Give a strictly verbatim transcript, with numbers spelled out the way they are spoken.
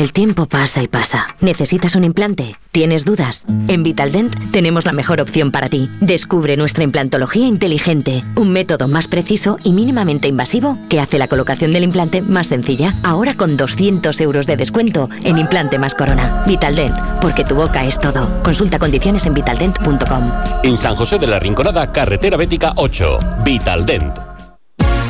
El tiempo pasa y pasa. ¿Necesitas un implante? ¿Tienes dudas? En Vitaldent tenemos la mejor opción para ti. Descubre nuestra implantología inteligente, un método más preciso y mínimamente invasivo que hace la colocación del implante más sencilla. Ahora con doscientos euros de descuento en implante más corona. Vitaldent, porque tu boca es todo. Consulta condiciones en vitaldent punto com. En San José de la Rinconada, carretera Bética ocho. Vitaldent.